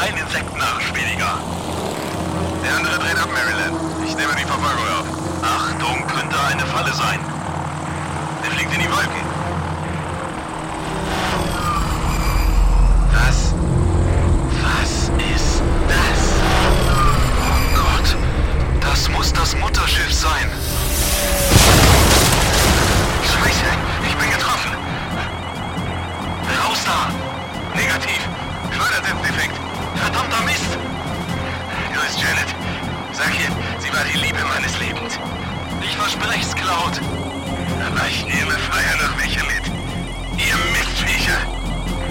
Ein Insektennarrisch weniger. Der andere dreht ab, Maryland. Ich nehme die Verfolgung auf. Achtung, könnte eine Falle sein. Er fliegt in die Wolken.